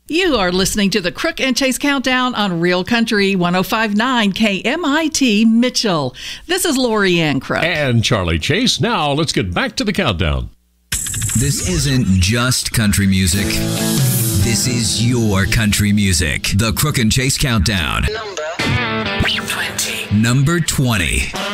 You are listening to the Crook and Chase Countdown on Real Country 105.9 KMIT Mitchell. This is Lori Ann Crook. And Charlie Chase. Now, let's get back to the countdown. This isn't just country music. This is your country music. The Crook and Chase Countdown. Number 20.